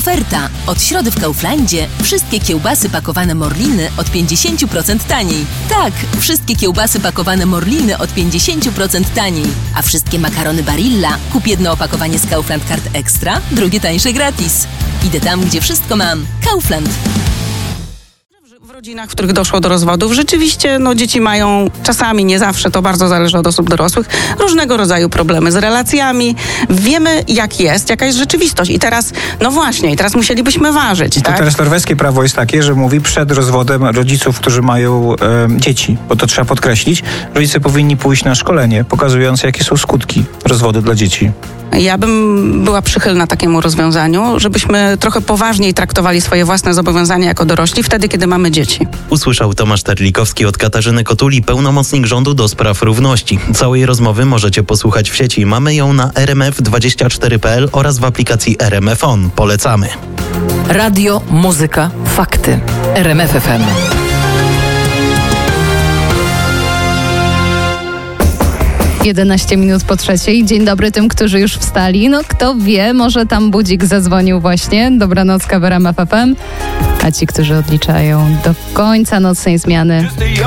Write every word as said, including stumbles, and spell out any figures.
Oferta. Od środy w Kauflandzie wszystkie kiełbasy pakowane Morliny od pięćdziesiąt procent taniej. Tak, wszystkie kiełbasy pakowane Morliny od pięćdziesiąt procent taniej. A wszystkie makarony Barilla kup jedno opakowanie z Kaufland Card Extra, drugie tańsze gratis. Idę tam, gdzie wszystko mam. Kaufland. W rodzinach, w których doszło do rozwodów, rzeczywiście no, dzieci mają czasami, nie zawsze, to bardzo zależy od osób dorosłych, różnego rodzaju problemy z relacjami. Wiemy, jak jest, jaka jest rzeczywistość. I teraz, no właśnie, i teraz musielibyśmy ważyć. I to tak? teraz norweskie prawo jest takie, że mówi przed rozwodem rodziców, którzy mają e, dzieci, bo to trzeba podkreślić, rodzice powinni pójść na szkolenie pokazujące, jakie są skutki rozwodu dla dzieci. Ja bym była przychylna takiemu rozwiązaniu, żebyśmy trochę poważniej traktowali swoje własne zobowiązania jako dorośli wtedy, kiedy mamy dzieci. Usłyszał Tomasz Terlikowski od Katarzyny Kotuli, pełnomocnik rządu do spraw równości. Całej rozmowy możecie posłuchać w sieci. Mamy ją na r m f dwadzieścia cztery kropka p l oraz w aplikacji R M F On. Polecamy. Radio, muzyka, fakty. R M F F M. jedenaście minut po trzeciej. Dzień dobry tym, którzy już wstali. No kto wie, może tam budzik zadzwonił właśnie. Dobranocka w R M F F M. A ci, którzy odliczają do końca nocnej zmiany,